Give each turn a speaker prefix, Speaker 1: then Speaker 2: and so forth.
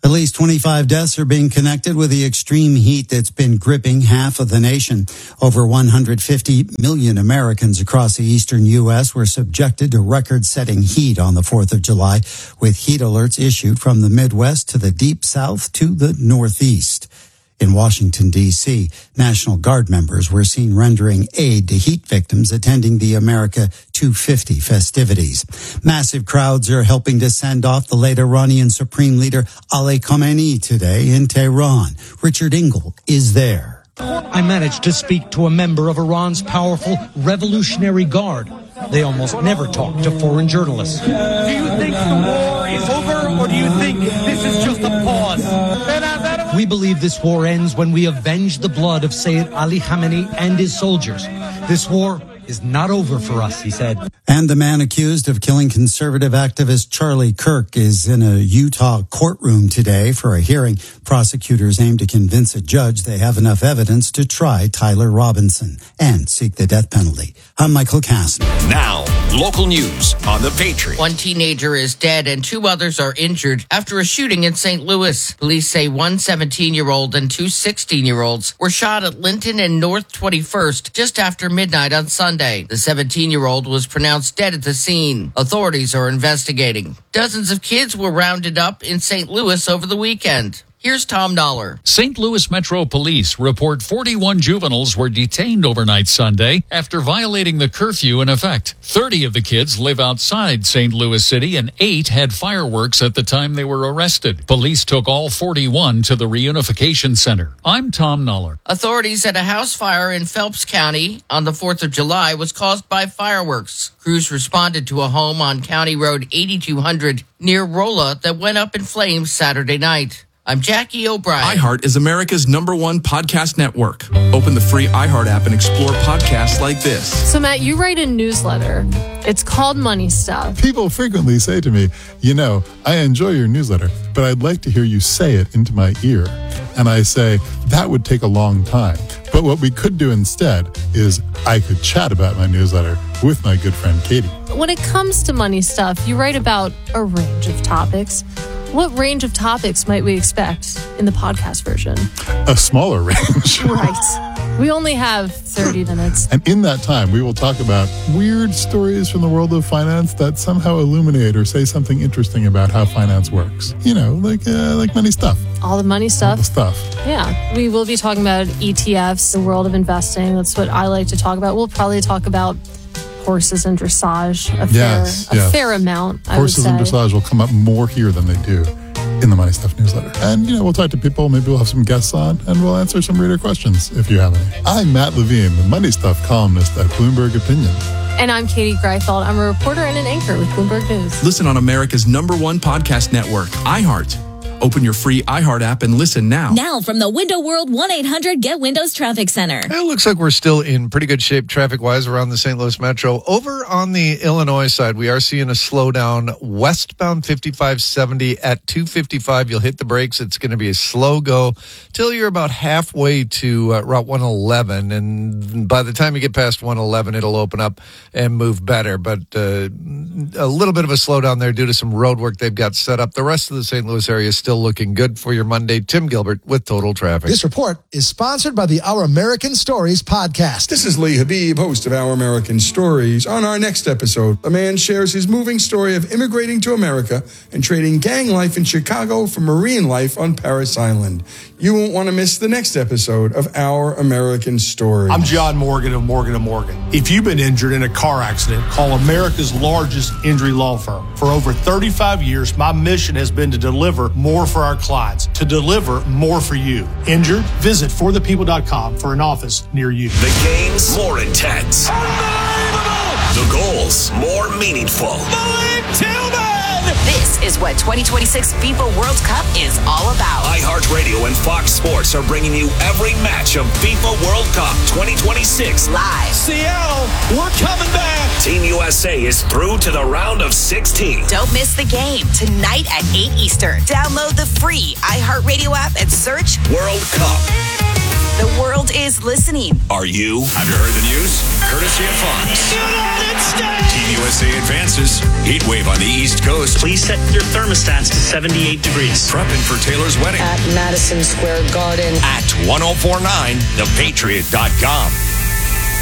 Speaker 1: At least 25 deaths are being connected with the extreme heat that's been gripping half of the nation. Over 150 million Americans across the eastern U.S. were subjected to record-setting heat on the 4th of July, with heat alerts issued from the Midwest to the Deep South to the Northeast. In Washington, D.C., National Guard members were seen rendering aid to heat victims attending the America 250 festivities. Massive crowds are helping to send off the late Iranian Supreme Leader Ali Khamenei today in Tehran. Richard Engel is there.
Speaker 2: I managed to speak to a member of Iran's powerful Revolutionary Guard. They almost never talk to foreign journalists.
Speaker 3: Do you think the war is over, or do you think this is just a pause?
Speaker 2: We believe this war ends when we avenge the blood of Sayyid Ali Khamenei and his soldiers. This war is not over for us, he said.
Speaker 1: And the man accused of killing conservative activist Charlie Kirk is in a Utah courtroom today for a hearing. Prosecutors aim to convince a judge they have enough evidence to try Tyler Robinson and seek the death penalty. I'm Michael Kastner.
Speaker 4: Now, local news on The Patriot.
Speaker 5: One teenager is dead and 2 others are injured after a shooting in St. Louis. Police say one 17-year-old and 2 16-year-olds were shot at Linton and North 21st just after midnight on Sunday. The 17-year-old was pronounced dead at the scene. Authorities are investigating. Dozens of kids were rounded up in St. Louis over the weekend. Here's Tom Dollar.
Speaker 6: St. Louis Metro Police report 41 juveniles were detained overnight Sunday after violating the curfew in effect. 30 of the kids live outside St. Louis City and 8 had fireworks at the time they were arrested. Police took all 41 to the reunification center. I'm Tom Noller.
Speaker 5: Authorities said a house fire in Phelps County on the 4th of July was caused by fireworks. Crews responded to a home on County Road 8200 near Rolla that went up in flames Saturday night. I'm Jackie O'Brien.
Speaker 7: iHeart is America's #1 podcast network. Open the free iHeart app and explore podcasts like this.
Speaker 8: So, Matt, you write a newsletter. It's called Money Stuff.
Speaker 9: People frequently say to me, I enjoy your newsletter, but I'd like to hear you say it into my ear. And I say, that would take a long time. But what we could do instead is I could chat about my newsletter with my good friend Katie.
Speaker 8: When it comes to Money Stuff, you write about a range of topics. What range of topics might we expect in the podcast version?
Speaker 9: A smaller range.
Speaker 8: Right. We only have 30 minutes.
Speaker 9: And in that time, we will talk about weird stories from the world of finance that somehow illuminate or say something interesting about how finance works. Like money stuff.
Speaker 8: All the money stuff.
Speaker 9: All the stuff.
Speaker 8: Yeah. We will be talking about ETFs, the world of investing. That's what I like to talk about. We'll probably talk about horses and dressage a fair amount, I would say.
Speaker 9: Horses and dressage will come up more here than they do in the Money Stuff newsletter. And, we'll talk to people. Maybe we'll have some guests on, and we'll answer some reader questions if you have any. I'm Matt Levine, the Money Stuff columnist at Bloomberg Opinion.
Speaker 8: And I'm Katie Greifeld. I'm a reporter and an anchor with Bloomberg News.
Speaker 7: Listen on America's #1 podcast network, iHeart. Open your free iHeart app and listen now.
Speaker 10: Now from the Window World 1-800-GET-WINDOWS Traffic Center.
Speaker 11: It looks like we're still in pretty good shape traffic-wise around the St. Louis Metro. Over on the Illinois side, we are seeing a slowdown westbound 5570 at 255. You'll hit the brakes. It's going to be a slow go till you're about halfway to Route 111. And by the time you get past 111, it'll open up and move better. But a little bit of a slowdown there due to some road work they've got set up. The rest of the St. Louis area is still looking good for your Monday. Tim Gilbert with Total Traffic.
Speaker 12: This report is sponsored by the Our American Stories podcast.
Speaker 13: This is Lee Habib, host of Our American Stories. On our next episode, a man shares his moving story of immigrating to America and trading gang life in Chicago for marine life on Parris Island. You won't want to miss the next episode of Our American Stories.
Speaker 14: I'm John Morgan of Morgan & Morgan. If you've been injured in a car accident, call America's largest injury law firm. For over 35 years, my mission has been to deliver more for our clients, to deliver more for you. Injured? Visit forthepeople.com for an office near you.
Speaker 4: The games more intense. Unbelievable! The goals more meaningful.
Speaker 10: Malik Tillman! This is what 2026 FIFA World Cup is all about.
Speaker 4: iHeartRadio and Fox Sports are bringing you every match of FIFA World Cup 2026
Speaker 10: live.
Speaker 3: Seattle, we're coming back.
Speaker 4: Team USA is through to the round of 16.
Speaker 10: Don't miss the game tonight at 8 Eastern. Download the free iHeartRadio app and search
Speaker 4: World Cup.
Speaker 10: The world is listening.
Speaker 4: Are you? Have you heard the news? Courtesy of Fox.
Speaker 3: United States!
Speaker 4: Team USA advances. Heat wave on the East Coast.
Speaker 15: Please set your thermostats to 78 degrees.
Speaker 4: Prepping for Taylor's wedding.
Speaker 16: At Madison Square Garden.
Speaker 4: At 1049thepatriot.com.